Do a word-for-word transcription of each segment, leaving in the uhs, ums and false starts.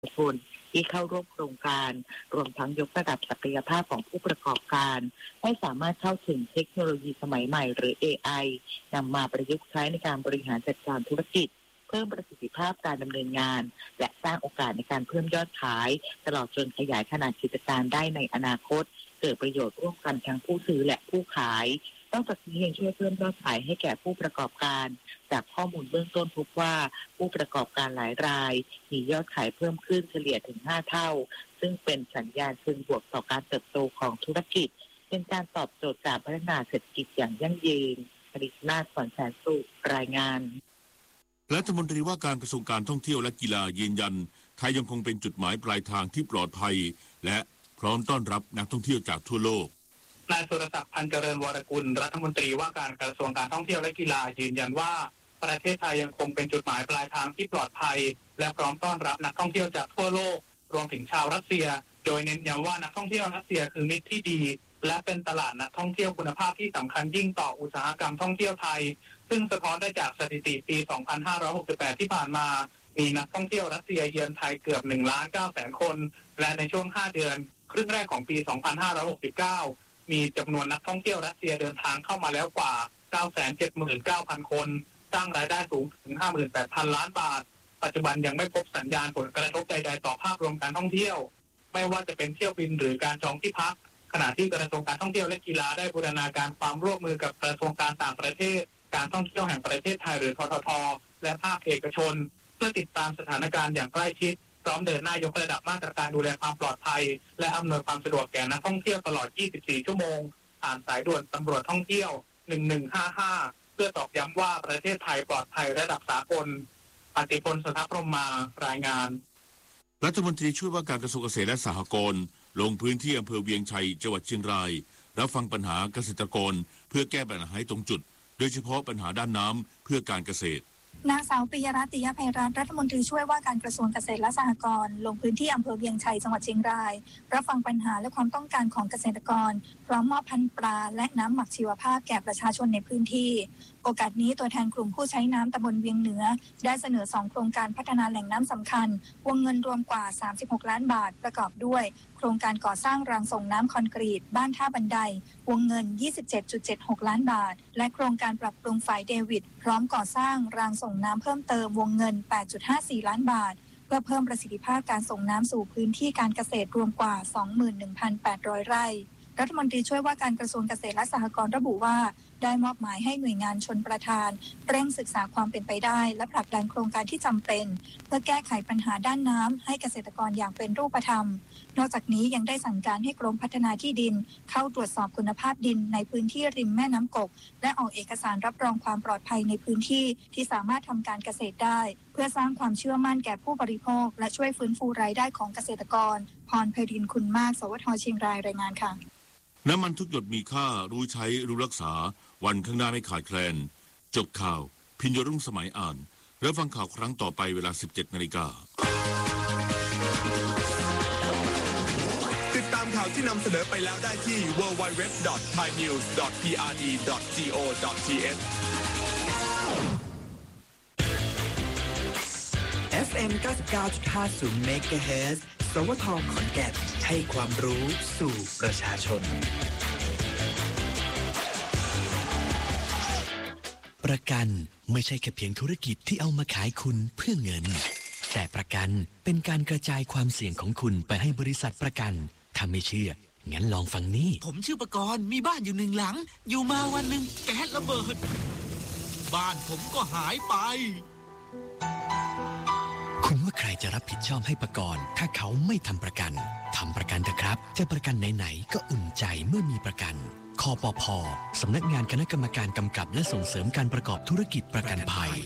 ชนที่เข้าร่วมโครงการรวมทั้งยกระดับศักยภาพของผู้ประกอบการให้สามารถเข้าถึงเทคโนโลยีสมัยใหม่หรือ เอ ไอ นำมาประยุกต์ใช้ในการบริหารจัดการธุรกิจเพิ่มประสิทธิภาพการดำเนินงานและสร้างโอกาสในการเพิ่มยอดขายตลอดจนขยายขนาดกิจการได้ในอนาคตเกิดประโยชน์ร่วมกันทั้งผู้ซื้อและผู้ขายนอกจากนี้ยังช่วยเพิ่มยอดขายให้แก่ผู้ประกอบการจากข้อมูลเบื้องต้นพบว่าผู้ประกอบการหลายรายมียอดขายเพิ่มขึ้นเฉลี่ยถึงห้าเท่าซึ่งเป็นสัญญาณเชิงบวกต่อการเติบโตของธุรกิจเป็นการตอบโจทย์การพัฒนาเศรษฐกิจอย่างยั่งยืนผลิตนาถ ขวัญแสนสุขรายงานรัฐมนตรีว่าการกระทรวงการท่องเที่ยวและกีฬายืนยันไทยยังคงเป็นจุดหมายปลายทางที่ปลอดภัยและพร้อมต้อนรับนักท่องเที่ยวจากทั่วโลกนายสุรศักดิ์พันเจริญวรกุลรัฐมนตรีว่าการกระทรวงการท่องเที่ยวและกีฬายืนยันว่าประเทศไทยยังคงเป็นจุดหมายปลายทางที่ปลอดภัยและพร้อมต้อนรับนักท่องเที่ยวจากทั่วโลกรวมถึงชาวรัสเซียโดยเน้นย้ำว่านักท่องเที่ยวรัสเซียคือมิตรที่ดีและเป็นตลาดนักท่องเที่ยวคุณภาพที่สำคัญยิ่งต่ออุตสาหกรรมท่องเที่ยวไทยซึ่งสะท้อนได้จากสถิติปี สองพันห้าร้อยหกสิบแปด ที่ผ่านมามีนักท่องเที่ยวรัสเซียเยือนไทยเกือบ หนึ่งล้านเก้าแสน คนและในช่วง ห้า เดือนครึ่งแรกของปี สองพันห้าร้อยหกสิบเก้า มีจำนวนนักท่องเที่ยวรัสเซียเดินทางเข้ามาแล้วกว่า เก้าแสนเจ็ดหมื่นเก้าพัน คนสร้างรายได้สูงถึง ห้าหมื่นแปดพัน ล้านบาทปัจจุบันยังไม่พบสัญญาณผลกระทบใดๆต่อภาพรวมการท่องเที่ยวไม่ว่าจะเป็นเที่ยวบินหรือการจองที่พักขณะที่กระทรวงการท่องเที่ยวและกีฬาได้บูรณาการความร่วมมือกับกระทรวงการต่างประเทศการท่องเที่ยวแห่งประเทศไทยหรือททท.และภาคเอกชนเพื่อติดตามสถานการณ์อย่างใกล้ชิดพร้อมเดินหน้ายกระดับมาตรการดูแลความปลอดภัยและอำนวยความสะดวกแก่นักท่องเที่ยวตลอด ยี่สิบสี่ ชั่วโมงผ่านสายด่วนตำรวจท่องเที่ยว หนึ่งหนึ่งห้าห้า เพื่อตอกย้ำว่าประเทศไทยปลอดภัยระดับสากลปฏิพล สุทธพรหมารายงานรัฐมนตรีช่วยว่าการกระทรวงเกษตรและสหกรณ์ลงพื้นที่อำเภอเวียงชัยจังหวัดเชียงรายรับฟังปัญหาเกษตรกรเพื่อแก้ปัญหาให้ตรงจุดโดยเฉพาะปัญหาด้านน้ำเพื่อการเกษตรนางสาวปิยรัตน์ ติยภัยรัตน์รัฐมนตรีช่วยว่าการกระทรวงเกษตรและสหกรณ์ลงพื้นที่อำเภอเวียงชัยจังหวัดเชียงรายรับฟังปัญหาและความต้องการของเกษตรกรพร้อมมอบพันธุ์ปลาและน้ำหมักชีวภาพแก่ประชาชนในพื้นที่โอกาสนี้ตัวแทนกลุ่มผู้ใช้น้ำตำบลเวียงเหนือได้เสนอสองโครงการพัฒนาแหล่งน้ำสำคัญวงเงินรวมกว่าสามสิบหกล้านบาทประกอบด้วยโครงการก่อสร้างรางส่งน้ำคอนกรีตบ้านท่าบันไดวงเงิน ยี่สิบเจ็ดจุดเจ็ดหกล้านบาทและโครงการปรับปรุงฝายเดวิดพร้อมก่อสร้างรางส่งน้ำเพิ่มเติมวงเงิน แปดจุดห้าสี่ล้านบาทเพื่อเพิ่มประสิทธิภาพการส่งน้ำสู่พื้นที่การเกษตรรวมกว่า สองหมื่นหนึ่งพันแปดร้อย ไร่รัฐมนตรีช่วยว่าการกระทรวงเกษตรและสหกรณ์ระบุว่าได้มอบหมายให้หน่วยงานชลประทานเร่งศึกษาความเป็นไปได้และผลักดันโครงการที่จำเป็นเพื่อแก้ไขปัญหาด้านน้ำให้เกษตรกรอย่างเป็นรูปธรรมนอกจากนี้ยังได้สั่งการให้กรมพัฒนาที่ดินเข้าตรวจสอบคุณภาพดินในพื้นที่ริมแม่น้ำกกและออกเอกสารรับรองความปลอดภัยในพื้นที่ที่สามารถทำการเกษตรได้เพื่อสร้างความเชื่อมั่นแก่ผู้บริโภคและช่วยฟื้นฟูรายได้ของเกษตรกรพรไพรินทร์คุณมากสวทเชียงรายรายงานค่ะน้ำมันทุกหยดมีค่ารู้ใช้รู้รักษาวันข้างหน้าไม่ขาดแคลนจบข่าวพิญญรุ่งสมัยอ่านแล้วฟังข่าวครั้งต่อไปเวลา สิบเจ็ดนาฬิกาติดตามข่าวที่นำเสนอไปแล้วได้ที่ ดับเบิลยู ดับเบิลยู ดับเบิลยู ดอท ไทยนิวส์ ดอท พี อาร์ ดี ดอท จี โอ ดอท ที เอสเอฟ เอ็ม เก้าสิบเก้าจุดห้าศูนย์ เมกะเฮิรตซ์ สวท ขอนแก่นให้ความรู้สู่ประชาชนประกันไม่ใช่แค่เพียงธุรกิจที่เอามาขายคุณเพื่อเงินแต่ประกันเป็นการกระจายความเสี่ยงของคุณไปให้บริษัทประกันถ้าไม่เชื่องั้นลองฟังนี่ผมชื่อประกรณ์มีบ้านอยู่หนึ่งหลังอยู่มาวันหนึ่งแก๊สระเบิดบ้านผมก็หายไปคุณว่าใครจะรับผิดชอบให้ประกรณ์ถ้าเขาไม่ทำประกันทำประกันเถอะครับจะประกันไหนๆก็อุ่นใจเมื่อมีประกันคปภ.สำนักงานคณะกรรมการกำกับและส่งเสริมการประกอบธุรกิจประกันภัย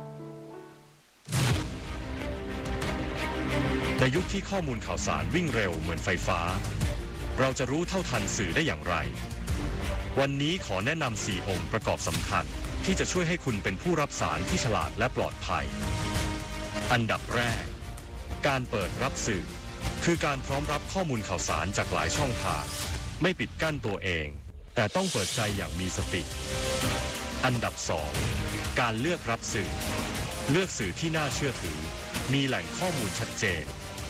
ในยุคที่ข้อมูลข่าวสารวิ่งเร็วเหมือนไฟฟ้าเราจะรู้เท่าทันสื่อได้อย่างไรวันนี้ขอแนะนำสี่องค์ประกอบสำคัญที่จะช่วยให้คุณเป็นผู้รับสารที่ฉลาดและปลอดภัยอันดับแรกการเปิดรับสื่อคือการพร้อมรับข้อมูลข่าวสารจากหลายช่องทางไม่ปิดกั้นตัวเองแต่ต้องเปิดใจอย่างมีสติอันดับสองการเลือกรับสื่อเลือกสื่อที่น่าเชื่อถือมีแหล่งข้อมูลชัดเจน